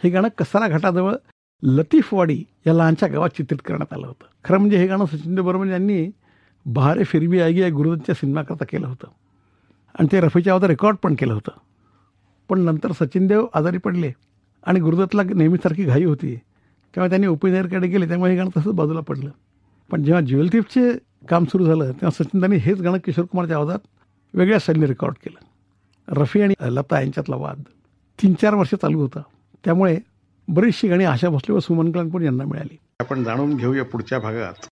हे गाणं कसारा घाटाजवळ लतीफवाडी या लहानशा गावात चित्रित करण्यात आलं होतं. खरं म्हणजे हे गाणं सचिन देव बर्मन यांनी बहारे फिर भी आएगी या गुरुदत्तच्या सिनेमाकरता केलं होतं आणि ते रफीच्या आवाजात रेकॉर्ड पण केलं होतं. पण नंतर सचिन देव आजारी पडले आणि गुरुदत्तला नेहमीसारखी घाई होती तेव्हा त्यांनी ओपनएअरकडे गेले, त्यामुळे हे गाणं तसंच बाजूला पडलं. पण जेव्हा ज्वेल थीफचे काम सुरू झालं तेव्हा सचिनदांनी हेच गाणं किशोर कुमारच्या आवाजात वेगळ्या शैलीने रेकॉर्ड केलं. रफी आणि लता यांच्यातला वाद 3-4 वर्ष चालू होता, त्यामुळे बरीचशी गाणी आशा भोसले व सुमन कल्याणपूर यांना मिळाली. आपण जाणून घेऊया पुढच्या भागात